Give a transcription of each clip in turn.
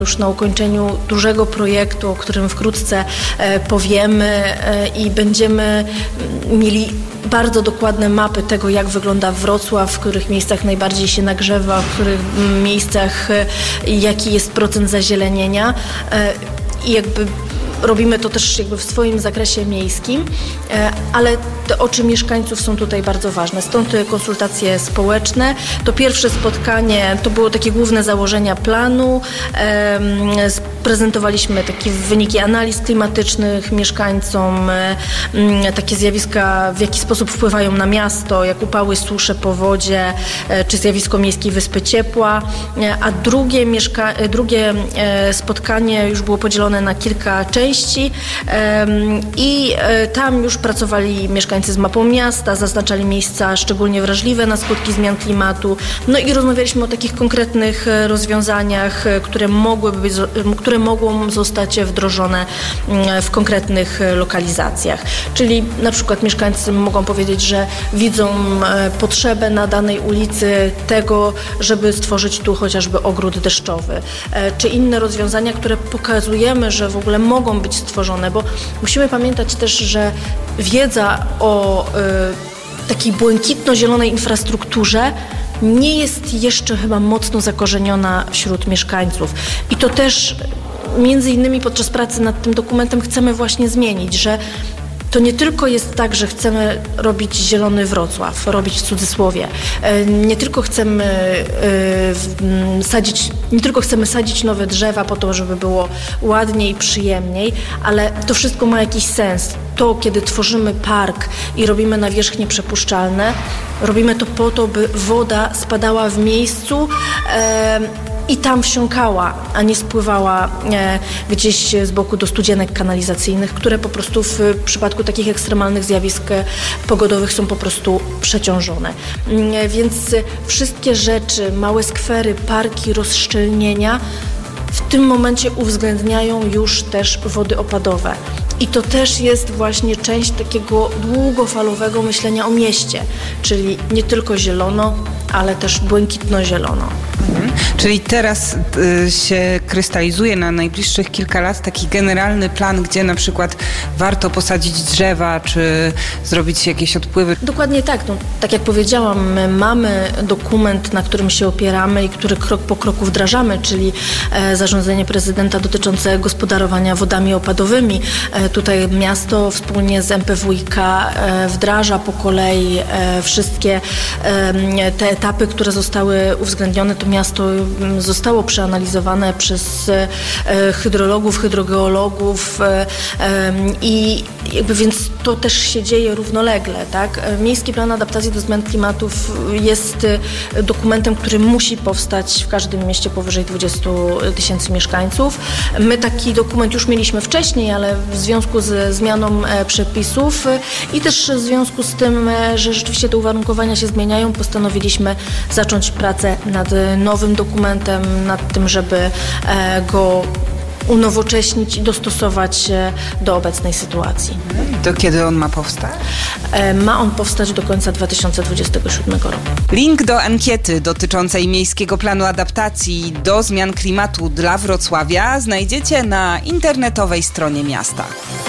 już na ukończeniu dużego projektu, o którym wkrótce powiemy i będziemy mieli bardzo dokładne mapy tego, jak wygląda Wrocław, w których miejscach najbardziej się nagrzewa, w których miejscach jaki jest procent zazielenienia i jakby robimy to też w swoim zakresie miejskim, ale te oczy mieszkańców są tutaj bardzo ważne. Stąd konsultacje społeczne. To pierwsze spotkanie, to było takie główne założenia planu. Prezentowaliśmy takie wyniki analiz klimatycznych mieszkańcom, takie zjawiska, w jaki sposób wpływają na miasto, jak upały, susze, powodzie, czy zjawisko miejskiej wyspy ciepła. A drugie spotkanie już było podzielone na kilka części i tam już pracowali mieszkańcy z mapą miasta, zaznaczali miejsca szczególnie wrażliwe na skutki zmian klimatu. No i rozmawialiśmy o takich konkretnych rozwiązaniach, które mogą zostać wdrożone w konkretnych lokalizacjach. Czyli na przykład mieszkańcy mogą powiedzieć, że widzą potrzebę na danej ulicy tego, żeby stworzyć tu chociażby ogród deszczowy, czy inne rozwiązania, które pokazujemy, że w ogóle mogą być stworzone, bo musimy pamiętać też, że wiedza o takiej błękitno-zielonej infrastrukturze nie jest jeszcze chyba mocno zakorzeniona wśród mieszkańców. I to też między innymi podczas pracy nad tym dokumentem chcemy właśnie zmienić, że to nie tylko jest tak, że chcemy robić zielony Wrocław, robić w cudzysłowie. Nie tylko chcemy sadzić nowe drzewa po to, żeby było ładniej, przyjemniej, ale to wszystko ma jakiś sens. To, kiedy tworzymy park i robimy nawierzchnie przepuszczalne, robimy to po to, by woda spadała w miejscu i tam wsiąkała, a nie spływała gdzieś z boku do studzienek kanalizacyjnych, które po prostu w przypadku takich ekstremalnych zjawisk pogodowych są po prostu przeciążone. Więc wszystkie rzeczy, małe skwery, parki, rozszczelnienia w tym momencie uwzględniają już też wody opadowe. I to też jest właśnie część takiego długofalowego myślenia o mieście, czyli nie tylko zielono, ale też błękitno-zielono. Czyli teraz się krystalizuje na najbliższych kilka lat taki generalny plan, gdzie na przykład warto posadzić drzewa, czy zrobić jakieś odpływy. Dokładnie tak. No, tak jak powiedziałam, my mamy dokument, na którym się opieramy i który krok po kroku wdrażamy, czyli zarządzenie prezydenta dotyczące gospodarowania wodami opadowymi. Tutaj miasto wspólnie z MPWiK wdraża po kolei wszystkie te etapy, które zostały uwzględnione. To miasto zostało przeanalizowane przez hydrologów, hydrogeologów i więc to też się dzieje równolegle, tak? Miejski Plan Adaptacji do Zmian Klimatu jest dokumentem, który musi powstać w każdym mieście powyżej 20 000 mieszkańców. My taki dokument już mieliśmy wcześniej, ale w związku ze zmianą przepisów i też w związku z tym, że rzeczywiście te uwarunkowania się zmieniają, postanowiliśmy zacząć pracę nad nowym dokumentem, nad tym, żeby go unowocześnić i dostosować do obecnej sytuacji. Do kiedy on ma powstać? Ma on powstać do końca 2027 roku. Link do ankiety dotyczącej Miejskiego Planu Adaptacji do Zmian Klimatu dla Wrocławia znajdziecie na internetowej stronie miasta.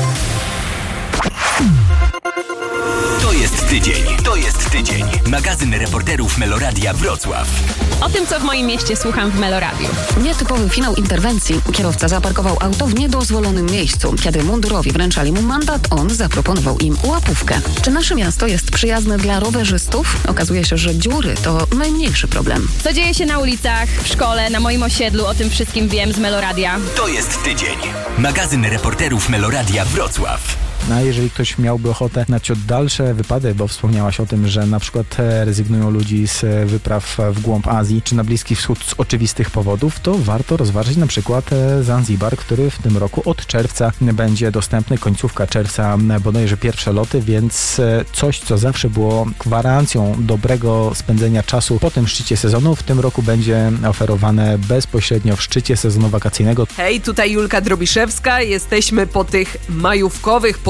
To jest tydzień. Magazyn reporterów Meloradia Wrocław. O tym, co w moim mieście słucham w Meloradiu. Nietypowy finał interwencji. Kierowca zaparkował auto w niedozwolonym miejscu. Kiedy mundurowi wręczali mu mandat, on zaproponował im łapówkę. Czy nasze miasto jest przyjazne dla rowerzystów? Okazuje się, że dziury to najmniejszy problem. Co dzieje się na ulicach, w szkole, na moim osiedlu, o tym wszystkim wiem z Meloradia. To jest tydzień. Magazyn reporterów Meloradia Wrocław. A jeżeli ktoś miałby ochotę na ciut dalsze wypady, bo wspomniałaś o tym, że na przykład rezygnują ludzi z wypraw w głąb Azji czy na Bliski Wschód z oczywistych powodów, to warto rozważyć na przykład Zanzibar, który w tym roku od czerwca będzie dostępny, końcówka czerwca bodajże pierwsze loty, więc coś, co zawsze było gwarancją dobrego spędzenia czasu po tym szczycie sezonu, w tym roku będzie oferowane bezpośrednio w szczycie sezonu wakacyjnego. Hej, tutaj Julka Drobiszewska, jesteśmy po tych majówkowych podróżach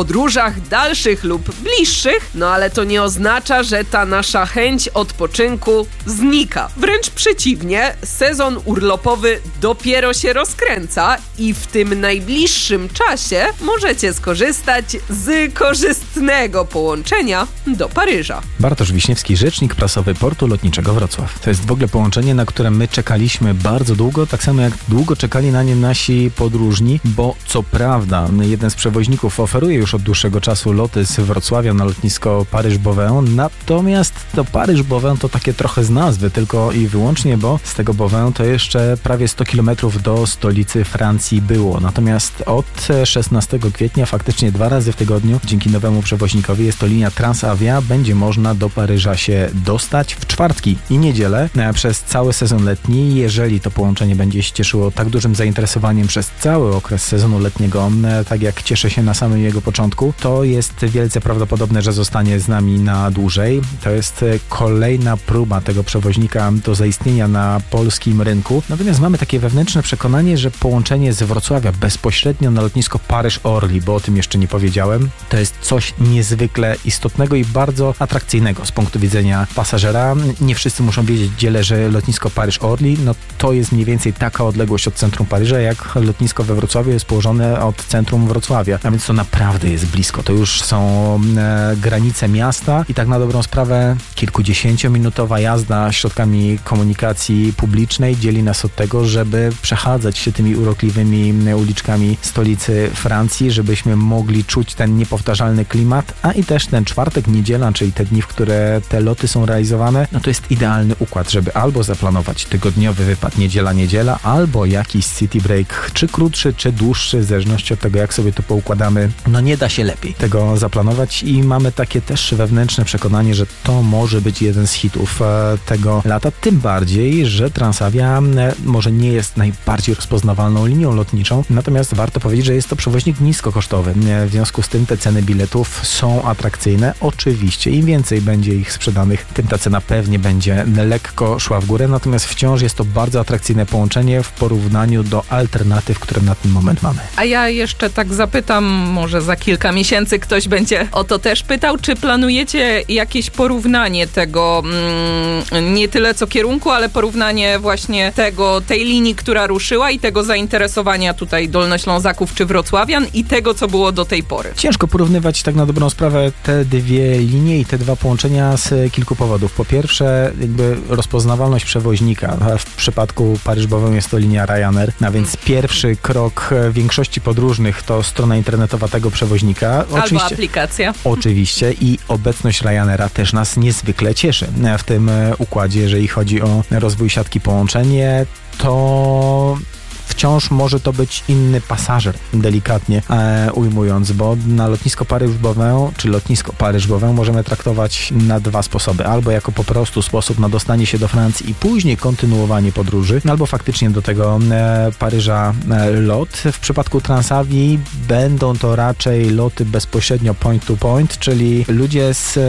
podróżach dalszych lub bliższych, no ale to nie oznacza, że ta nasza chęć odpoczynku znika. Wręcz przeciwnie, sezon urlopowy dopiero się rozkręca i w tym najbliższym czasie możecie skorzystać z korzystnego połączenia do Paryża. Bartosz Wiśniewski, rzecznik prasowy Portu Lotniczego Wrocław. To jest w ogóle połączenie, na które my czekaliśmy bardzo długo, tak samo jak długo czekali na nie nasi podróżni, bo co prawda jeden z przewoźników oferuje już od dłuższego czasu loty z Wrocławia na lotnisko Paryż-Beauvais, natomiast to Paryż-Beauvais to takie trochę z nazwy tylko i wyłącznie, bo z tego Beauvais to jeszcze prawie 100 km do stolicy Francji było. Natomiast od 16 kwietnia faktycznie 2 razy w tygodniu dzięki nowemu przewoźnikowi, jest to linia Transavia, będzie można do Paryża się dostać w czwartki i niedzielę przez cały sezon letni. Jeżeli to połączenie będzie się cieszyło tak dużym zainteresowaniem przez cały okres sezonu letniego, tak jak cieszę się na samym jego początku, to jest wielce prawdopodobne, że zostanie z nami na dłużej. To jest kolejna próba tego przewoźnika do zaistnienia na polskim rynku. Natomiast mamy takie wewnętrzne przekonanie, że połączenie z Wrocławia bezpośrednio na lotnisko Paryż-Orly, bo o tym jeszcze nie powiedziałem, to jest coś niezwykle istotnego i bardzo atrakcyjnego z punktu widzenia pasażera. Nie wszyscy muszą wiedzieć, gdzie leży lotnisko Paryż-Orly. No to jest mniej więcej taka odległość od centrum Paryża, jak lotnisko we Wrocławiu jest położone od centrum Wrocławia. A więc to naprawdę jest blisko. To już są granice miasta i tak na dobrą sprawę kilkudziesięciominutowa jazda środkami komunikacji publicznej dzieli nas od tego, żeby przechadzać się tymi urokliwymi uliczkami stolicy Francji, żebyśmy mogli czuć ten niepowtarzalny klimat, a i też ten czwartek, niedziela, czyli te dni, w które te loty są realizowane, no to jest idealny układ, żeby albo zaplanować tygodniowy wypad niedziela, albo jakiś city break, czy krótszy, czy dłuższy, w zależności od tego, jak sobie to poukładamy. No nie da się lepiej tego zaplanować i mamy takie też wewnętrzne przekonanie, że to może być jeden z hitów tego lata, tym bardziej, że Transavia może nie jest najbardziej rozpoznawalną linią lotniczą, natomiast warto powiedzieć, że jest to przewoźnik niskokosztowy. W związku z tym te ceny biletów są atrakcyjne. Oczywiście im więcej będzie ich sprzedanych, tym ta cena pewnie będzie lekko szła w górę, natomiast wciąż jest to bardzo atrakcyjne połączenie w porównaniu do alternatyw, które na ten moment mamy. A ja jeszcze tak zapytam, może za kilka miesięcy ktoś będzie o to też pytał, czy planujecie jakieś porównanie tego, nie tyle co kierunku, ale porównanie właśnie tej linii, która ruszyła i tego zainteresowania tutaj Dolnoślązaków czy wrocławian i tego, co było do tej pory. Ciężko porównywać tak na dobrą sprawę te dwie linie i te dwa połączenia z kilku powodów. Po pierwsze, jakby rozpoznawalność przewoźnika. W przypadku Paryż-Beauvais jest to linia Ryanair, a więc pierwszy krok większości podróżnych to strona internetowa tego przewoźnika. Albo aplikacja. Oczywiście i obecność Ryanaira też nas niezwykle cieszy w tym układzie, jeżeli chodzi o rozwój siatki połączenie, to wciąż może to być inny pasażer, delikatnie ujmując, bo na lotnisko Paryż-Beauvais czy lotnisko Paryż-Beauvais możemy traktować na dwa sposoby. Albo jako po prostu sposób na dostanie się do Francji i później kontynuowanie podróży, albo faktycznie do tego Paryża lot. W przypadku Transavii będą to raczej loty bezpośrednio point to point, czyli ludzie z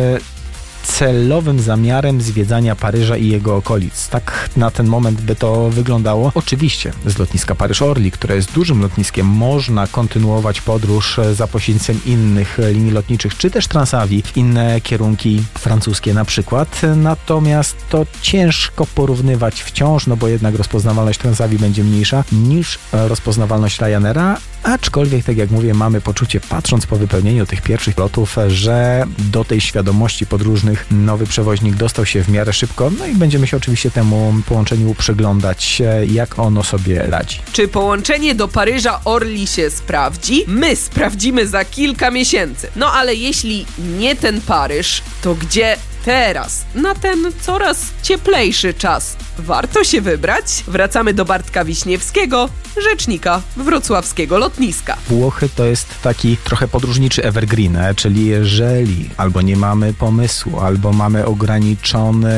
celowym zamiarem zwiedzania Paryża i jego okolic. Tak na ten moment by to wyglądało. Oczywiście z lotniska Paryż-Orly, które jest dużym lotniskiem, można kontynuować podróż za pośrednictwem innych linii lotniczych, czy też Transavii w inne kierunki francuskie na przykład. Natomiast to ciężko porównywać wciąż, no bo jednak rozpoznawalność Transavii będzie mniejsza niż rozpoznawalność Ryanaira, aczkolwiek, tak jak mówię, mamy poczucie, patrząc po wypełnieniu tych pierwszych lotów, że do tej świadomości podróżnych nowy przewoźnik dostał się w miarę szybko, no i będziemy się oczywiście temu połączeniu przyglądać, jak ono sobie radzi. Czy połączenie do Paryża Orly się sprawdzi? My sprawdzimy za kilka miesięcy. No ale jeśli nie ten Paryż, to gdzie teraz, na ten coraz cieplejszy czas, warto się wybrać? Wracamy do Bartka Wiśniewskiego, rzecznika wrocławskiego lotniska. Włochy to jest taki trochę podróżniczy evergreen, czyli jeżeli albo nie mamy pomysłu, albo mamy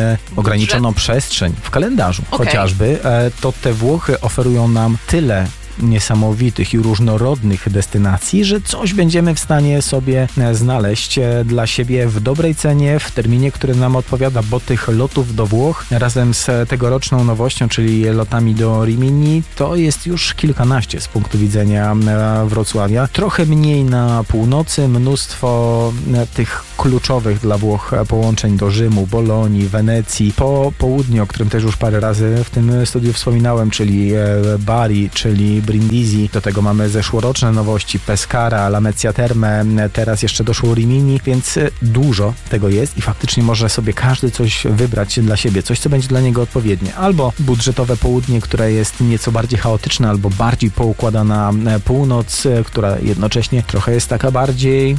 ograniczoną przestrzeń w kalendarzu chociażby, to te Włochy oferują nam tyle niesamowitych i różnorodnych destynacji, że coś będziemy w stanie sobie znaleźć dla siebie w dobrej cenie, w terminie, który nam odpowiada, bo tych lotów do Włoch razem z tegoroczną nowością, czyli lotami do Rimini, to jest już kilkanaście z punktu widzenia Wrocławia. Trochę mniej na północy, mnóstwo tych kluczowych dla Włoch połączeń do Rzymu, Bolonii, Wenecji, po południu, o którym też już parę razy w tym studiu wspominałem, czyli Bari, czyli Brindisi. Do tego mamy zeszłoroczne nowości, Pescara, Lamezia Terme, teraz jeszcze doszło Rimini, więc dużo tego jest i faktycznie może sobie każdy coś wybrać dla siebie, coś, co będzie dla niego odpowiednie. Albo budżetowe południe, które jest nieco bardziej chaotyczne, albo bardziej poukładana północ, która jednocześnie trochę jest taka bardziej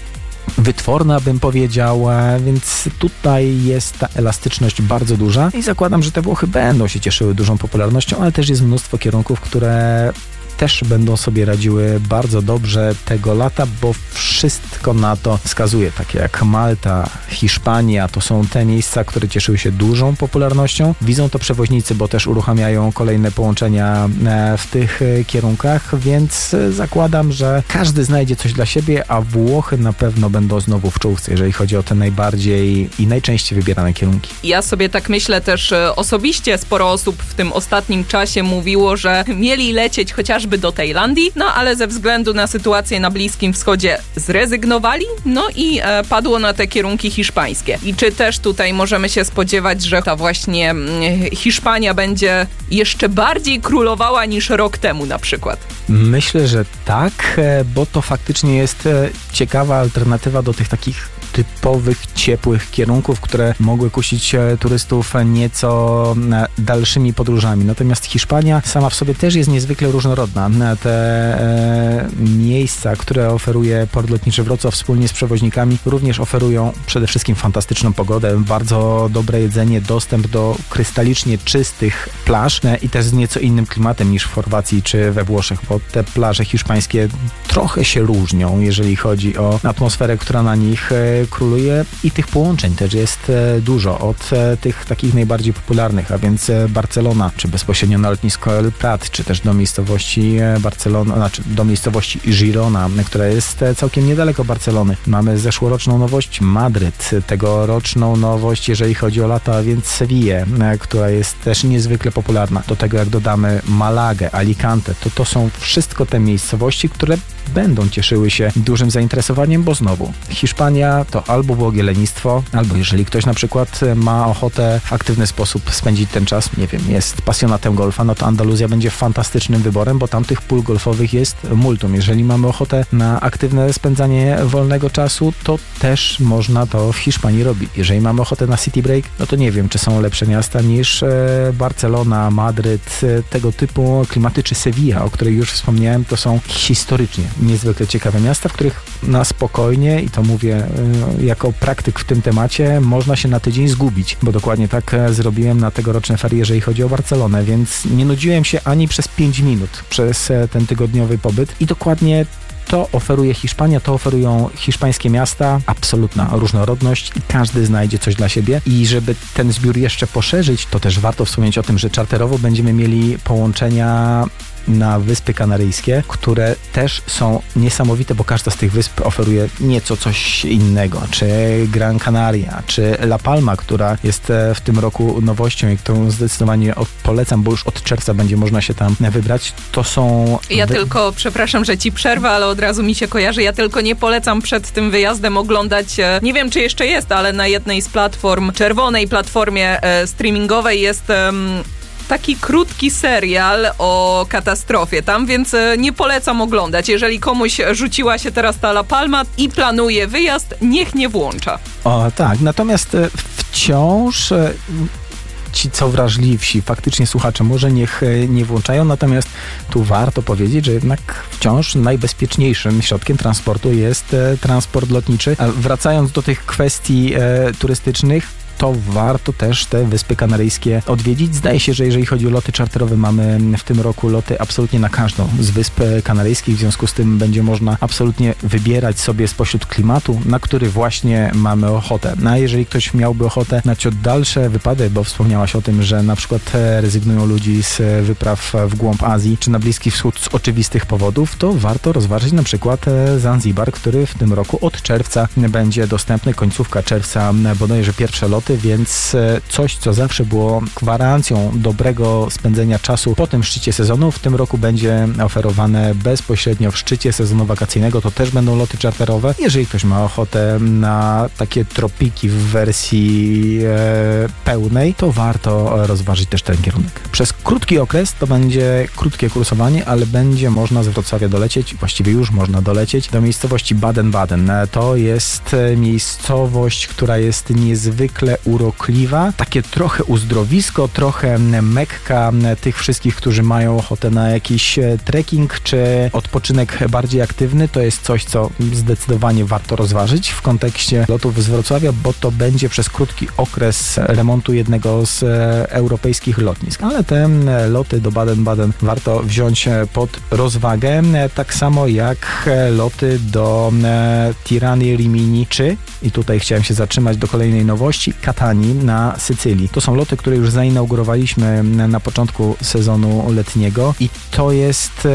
wytworna, bym powiedział, więc tutaj jest ta elastyczność bardzo duża i zakładam, że te Włochy będą się cieszyły dużą popularnością, ale też jest mnóstwo kierunków, które też będą sobie radziły bardzo dobrze tego lata, bo wszystko na to wskazuje, takie jak Malta, Hiszpania, to są te miejsca, które cieszyły się dużą popularnością. Widzą to przewoźnicy, bo też uruchamiają kolejne połączenia w tych kierunkach, więc zakładam, że każdy znajdzie coś dla siebie, a Włochy na pewno będą znowu w czołówce, jeżeli chodzi o te najbardziej i najczęściej wybierane kierunki. Ja sobie tak myślę też osobiście, sporo osób w tym ostatnim czasie mówiło, że mieli lecieć chociażby do Tajlandii, no ale ze względu na sytuację na Bliskim Wschodzie zrezygnowali, no i padło na te kierunki hiszpańskie. I czy też tutaj możemy się spodziewać, że ta właśnie Hiszpania będzie jeszcze bardziej królowała niż rok temu na przykład? Myślę, że tak, bo to faktycznie jest ciekawa alternatywa do tych takich typowych, ciepłych kierunków, które mogły kusić turystów nieco dalszymi podróżami. Natomiast Hiszpania sama w sobie też jest niezwykle różnorodna. Te miejsca, które oferuje Port Lotniczy Wrocław wspólnie z przewoźnikami, również oferują przede wszystkim fantastyczną pogodę, bardzo dobre jedzenie, dostęp do krystalicznie czystych plaż i też z nieco innym klimatem niż w Chorwacji czy we Włoszech, bo te plaże hiszpańskie trochę się różnią, jeżeli chodzi o atmosferę, która na nich króluje i tych połączeń też jest dużo, od tych takich najbardziej popularnych, a więc Barcelona, czy bezpośrednio na lotnisko El Prat, czy też do miejscowości Barcelona, znaczy do miejscowości Girona, która jest całkiem niedaleko Barcelony. Mamy zeszłoroczną nowość Madryt, tegoroczną nowość, jeżeli chodzi o lata, a więc Sewillę, która jest też niezwykle popularna. Do tego jak dodamy Malagę, Alicante, to są wszystko te miejscowości, które będą cieszyły się dużym zainteresowaniem, bo znowu Hiszpania to albo błogie lenistwo, albo jeżeli ktoś na przykład ma ochotę w aktywny sposób spędzić ten czas, nie wiem, jest pasjonatem golfa, no to Andaluzja będzie fantastycznym wyborem, bo tam tych pól golfowych jest multum. Jeżeli mamy ochotę na aktywne spędzanie wolnego czasu, to też można to w Hiszpanii robić. Jeżeli mamy ochotę na city break, no to nie wiem, czy są lepsze miasta niż Barcelona, Madryt, tego typu klimaty, czy Sewilla, o której już wspomniałem, to są historycznie niezwykle ciekawe miasta, w których na spokojnie, i to mówię jako praktyk w tym temacie, można się na tydzień zgubić, bo dokładnie tak zrobiłem na tegoroczne ferie, jeżeli chodzi o Barcelonę, więc nie nudziłem się ani przez 5 minut przez ten tygodniowy pobyt i dokładnie to oferuje Hiszpania, to oferują hiszpańskie miasta, absolutna różnorodność i każdy znajdzie coś dla siebie. I żeby ten zbiór jeszcze poszerzyć, to też warto wspomnieć o tym, że czarterowo będziemy mieli połączenia na Wyspy Kanaryjskie, które też są niesamowite, bo każda z tych wysp oferuje nieco coś innego, czy Gran Canaria, czy La Palma, która jest w tym roku nowością i którą zdecydowanie polecam, bo już od czerwca będzie można się tam wybrać. To są... Ja tylko, przepraszam, że ci przerwę, ale od razu mi się kojarzy, ja tylko nie polecam przed tym wyjazdem oglądać, nie wiem czy jeszcze jest, ale na jednej z platform, czerwonej platformie streamingowej jest taki krótki serial o katastrofie tam, więc nie polecam oglądać. Jeżeli komuś rzuciła się teraz ta La Palma i planuje wyjazd, niech nie włącza. O tak, natomiast wciąż ci co wrażliwsi, faktycznie słuchacze może niech nie włączają, natomiast tu warto powiedzieć, że jednak wciąż najbezpieczniejszym środkiem transportu jest transport lotniczy. A wracając do tych kwestii turystycznych, to warto też te Wyspy Kanaryjskie odwiedzić. Zdaje się, że jeżeli chodzi o loty czarterowe, mamy w tym roku loty absolutnie na każdą z Wysp Kanaryjskich, w związku z tym będzie można absolutnie wybierać sobie spośród klimatu, na który właśnie mamy ochotę. No a jeżeli ktoś miałby ochotę na ciut dalsze wypady, bo wspomniałaś o tym, że na przykład rezygnują ludzi z wypraw w głąb Azji czy na Bliski Wschód z oczywistych powodów, to warto rozważyć na przykład Zanzibar, który w tym roku od czerwca będzie dostępny, końcówka czerwca bodajże pierwsze loty, więc coś, co zawsze było gwarancją dobrego spędzenia czasu po tym szczycie sezonu, w tym roku będzie oferowane bezpośrednio w szczycie sezonu wakacyjnego. To też będą loty czarterowe. Jeżeli ktoś ma ochotę na takie tropiki w wersji pełnej, to warto rozważyć też ten kierunek. Przez krótki okres to będzie krótkie kursowanie, ale będzie można z Wrocławia dolecieć, właściwie już można dolecieć do miejscowości Baden-Baden. To jest miejscowość, która jest niezwykle urokliwa, takie trochę uzdrowisko, trochę mekka tych wszystkich, którzy mają ochotę na jakiś trekking czy odpoczynek bardziej aktywny. To jest coś, co zdecydowanie warto rozważyć w kontekście lotów z Wrocławia, bo to będzie przez krótki okres remontu jednego z europejskich lotnisk. Ale te loty do Baden-Baden warto wziąć pod rozwagę, tak samo jak loty do Tirany, Rimini czy, i tutaj chciałem się zatrzymać do kolejnej nowości, Katanii na Sycylii. To są loty, które już zainaugurowaliśmy na początku sezonu letniego i to jest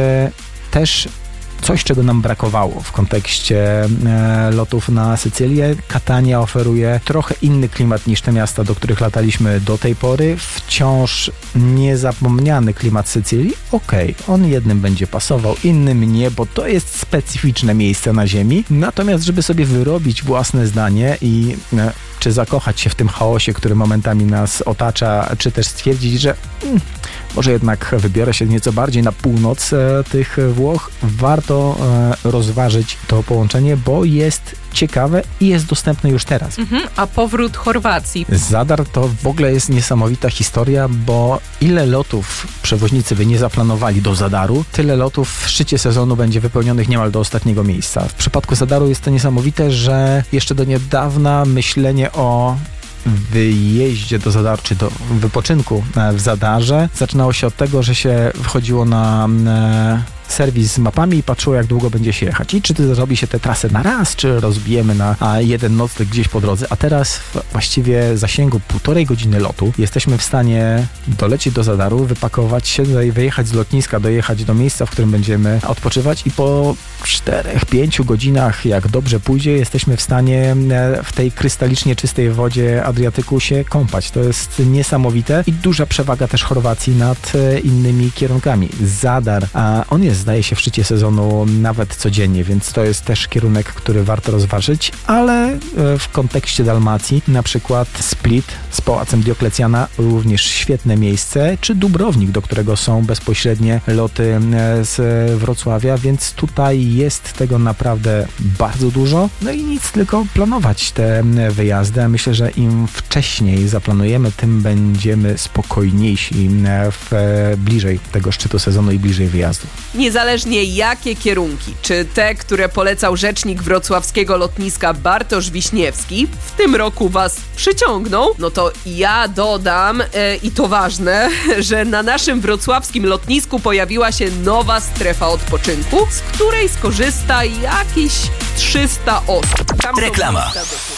też coś, czego nam brakowało w kontekście lotów na Sycylię. Katania oferuje trochę inny klimat niż te miasta, do których lataliśmy do tej pory. Wciąż niezapomniany klimat Sycylii. On jednym będzie pasował, innym nie, bo to jest specyficzne miejsce na ziemi. Natomiast, żeby sobie wyrobić własne zdanie i czy zakochać się w tym chaosie, który momentami nas otacza, czy też stwierdzić, że może jednak wybiorę się nieco bardziej na północ tych Włoch, warto rozważyć to połączenie, bo jest ciekawe i jest dostępne już teraz. A powrót Chorwacji? Zadar to w ogóle jest niesamowita historia, bo ile lotów przewoźnicy by nie zaplanowali do Zadaru, tyle lotów w szczycie sezonu będzie wypełnionych niemal do ostatniego miejsca. W przypadku Zadaru jest to niesamowite, że jeszcze do niedawna myślenie o wyjeździe do Zadaru, czy do wypoczynku w Zadarze zaczynało się od tego, że się wchodziło na serwis z mapami i patrzyło, jak długo będzie się jechać. I czy zrobi się tę trasę na raz, czy rozbijemy na jeden nocleg gdzieś po drodze. A teraz w właściwie zasięgu 1,5 godziny lotu jesteśmy w stanie dolecieć do Zadaru, wypakować się, wyjechać z lotniska, dojechać do miejsca, w którym będziemy odpoczywać i po 4-5 godzinach, jak dobrze pójdzie, jesteśmy w stanie w tej krystalicznie czystej wodzie Adriatyku się kąpać. To jest niesamowite i duża przewaga też Chorwacji nad innymi kierunkami. Zadar, a on jest, zdaje się, w szczycie sezonu nawet codziennie, więc to jest też kierunek, który warto rozważyć, ale w kontekście Dalmacji na przykład Split z Pałacem Dioklecjana również świetne miejsce, czy Dubrownik, do którego są bezpośrednie loty z Wrocławia, więc tutaj jest tego naprawdę bardzo dużo. No i nic, tylko planować te wyjazdy, a myślę, że im wcześniej zaplanujemy, tym będziemy spokojniejsi bliżej tego szczytu sezonu i bliżej wyjazdu. Niezależnie jakie kierunki, czy te, które polecał rzecznik wrocławskiego lotniska Bartosz Wiśniewski, w tym roku was przyciągną, no to ja dodam, i to ważne, że na naszym wrocławskim lotnisku pojawiła się nowa strefa odpoczynku, z której skorzysta jakieś 300 osób. Reklama.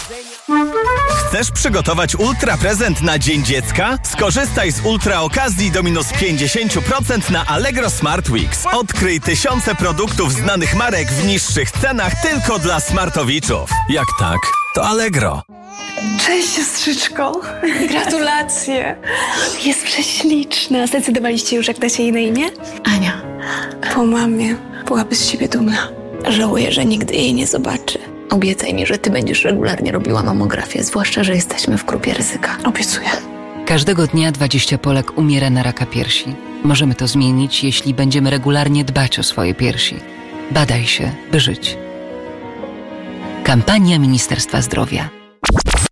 Chcesz przygotować ultra prezent na Dzień Dziecka? Skorzystaj z ultra okazji do minus 50% na Allegro Smart Weeks. Odkryj tysiące produktów znanych marek w niższych cenach tylko dla smartowiczów. Jak tak, to Allegro. Cześć, siostrzyczko. Gratulacje. Jest prześliczna. Zdecydowaliście już, jak dacie jej na imię? Ania. Po mamie byłaby z siebie dumna. Żałuję, że nigdy jej nie zobaczy. Obiecaj mi, że ty będziesz regularnie robiła mamografię, zwłaszcza, że jesteśmy w grupie ryzyka. Obiecuję. Każdego dnia 20 Polek umiera na raka piersi. Możemy to zmienić, jeśli będziemy regularnie dbać o swoje piersi. Badaj się, by żyć. Kampania Ministerstwa Zdrowia.